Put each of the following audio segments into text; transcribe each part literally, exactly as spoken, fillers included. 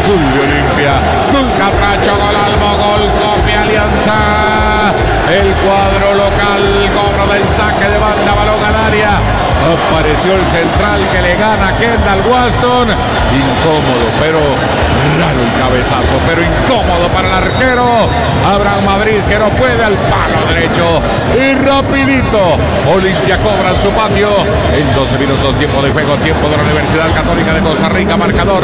Gol de Olimpia, gol Catracho, gol Albo, gol Copia Alianza. El cuadro local cobra del saque de banda, balón al área. Apareció el central que le gana a Kendall Waston. Incómodo, pero raro el cabezazo, pero incómodo para el arquero Abraham Madrid, que no puede, al palo derecho. Y rapidito, Olimpia cobra en su patio. En doce minutos, tiempo de juego, tiempo de la Universidad Católica de Costa Rica. Marcador,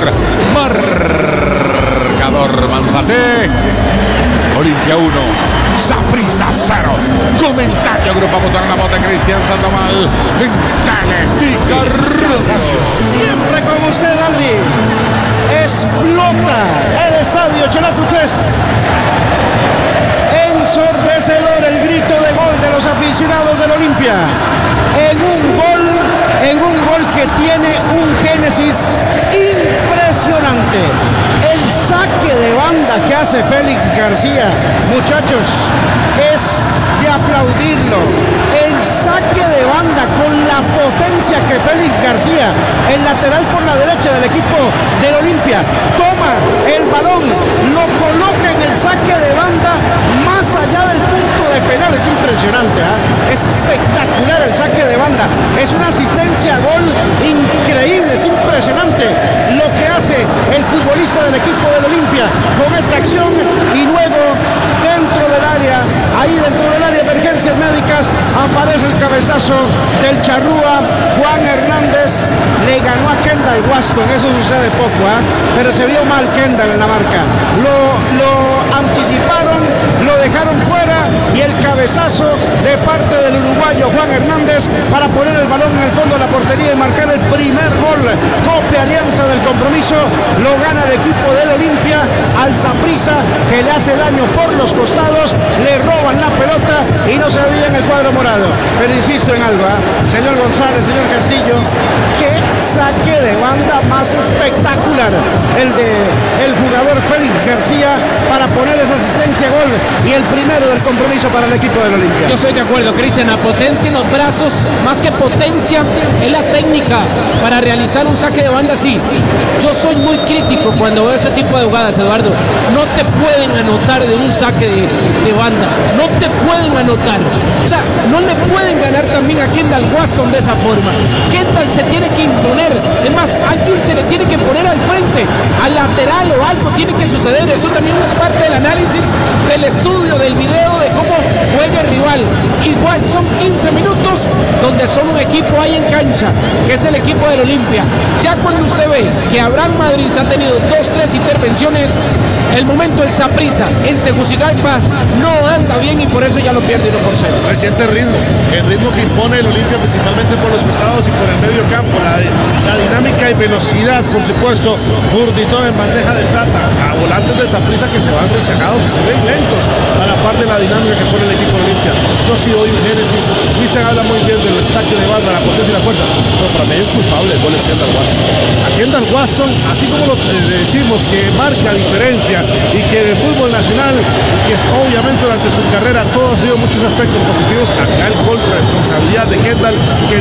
marcador Manzate. Olimpia uno, Saprissa cero. Comentario Grupo Motor en la voz de Cristian Sandoval en Televisa Radio. Siempre con usted, Adri. Explota el estadio Chelatuques. Ensordecedor el grito de gol de los aficionados del Olimpia. En un gol, en un gol que tiene un génesis impresionante. El saque de banda que hace Félix García, muchachos, es de aplaudirlo. El saque de banda con la potencia que Félix García, el lateral por la derecha del equipo del Olimpia, toma el balón, lo coloca en el saque de banda más allá del punto de penal. Es impresionante, ¿eh? Es espectacular el saque de banda. Es una asistencia a gol increíble, es impresionante lo que hace el futbolista del equipo del Olimpia con esta acción. Y luego dentro del área, ahí dentro del área de emergencias médicas, aparece el cabezazo del charrúa Juan Hernández. Le ganó a Kendall Waston, eso sucede poco, ¿eh? Pero se vio mal Kendall en la marca. Lo, lo anticiparon, lo dejaron fuera, y el cabezazo de parte del uruguayo Juan Hernández para poner el balón en el fondo de la portería y marcar el primer gol. Copia Alianza del compromiso, lo gana el equipo del Olimpia al Saprissa, que le hace daño por los costados, le roban la pelota y no se veía en el cuadro morado. Pero insisto en algo, ¿eh? Señor González, señor Castillo, qué saque de banda más espectacular el de el jugador Félix García para poner esa asistencia gol y el primero del compromiso para el equipo del Olimpia. Yo estoy de acuerdo, Cristian, la potencia en los brazos, más que potencia, es la técnica para realizar un saque de banda así. Yo soy muy crítico cuando veo este tipo de jugadas, Eduardo. No te pueden anotar de un saque de, de banda, no te pueden anotar. O sea, no le pueden ganar también a Kendall Waston de esa forma. Kendall se tiene que imponer, es más, alguien se le tiene que poner al frente, al lateral o algo tiene que suceder. Eso también es parte del análisis, del estudio, del video, de cómo juega el rival. Igual son quince minutos donde solo un equipo hay en cancha, que es el equipo del Olimpia. Ya cuando usted ve que Abraham Madrid ha tenido dos, tres intervenciones, el momento del Saprissa en Tegucigalpa no anda bien y por eso ya lo pierde uno por cero. Reciente ritmo, el ritmo que impone el Olimpia principalmente por los costados y por el medio campo, la, la dinámica y velocidad, por supuesto. Burdito en bandeja de plata, a volantes del Saprissa que se van rezagados y se ven lentos a la par de la dinámica que pone el equipo de Olimpia. Yo sí doy un génesis, y se habla muy bien del saque de banda, la potencia y la fuerza, pero para mí es culpable el gol es Kendall Waston. A Kendall Waston, así como lo, eh, decimos que marca diferencia y que en el fútbol nacional, que obviamente durante su carrera todo ha sido muchos aspectos positivos, acá el gol, responsabilidad de Kendall, que